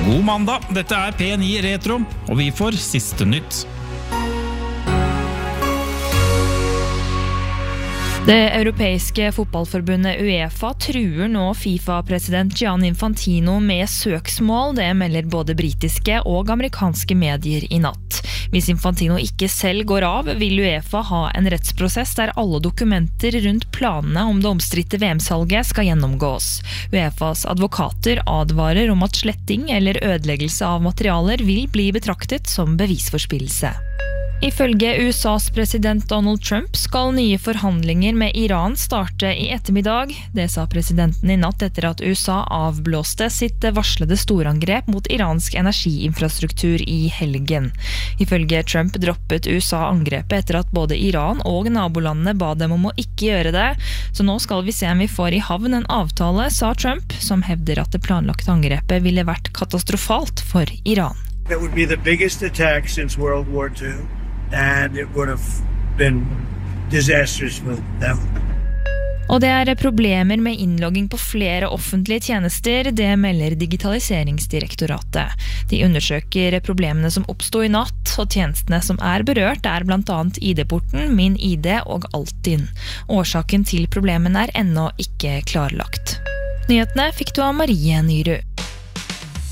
God mandag, dette P9 Retro, og vi får siste nytt. Det europeiske fotballforbundet UEFA truer nå FIFA-president Gianni Infantino med søksmål, det melder både britiske og amerikanske medier i natt. Hvis Infantino ikke selv går av, vil UEFA ha en rettsprosess der alle dokumenter rundt planene om det omstridte VM-salget skal gjennomgås. UEFAs advokater advarer om at sletting eller ødeleggelse av materialer vil bli betraktet som bevisforspillelse. Ifølge USAs president Donald Trump skal nye forhandlinger med Iran starte i ettermiddag. Det sa presidenten i natt etter at USA avblåste sitt varslede storangrep mot iransk energiinfrastruktur i helgen. Ifølge Trump droppet USA angrepet etter at både Iran og nabolandene ba dem om å ikke gjøre det. Så nå skal vi se om vi får i havn en avtale, sa Trump, som hevder at det planlagte angrepet ville vært katastrofalt for Iran. It would be the biggest attack since World War II. And it would have been disastrous for them. Og det problemer med innlogging på flere offentlige tjenester, det melder Digitaliseringsdirektoratet. De undersøker problemene som oppstod i natt, og tjenestene som berørt blant annet ID-porten, Min ID og Altinn. Årsaken til problemene ennå ikke klarlagt. Nyhetene fikk du av Marie Nyrud.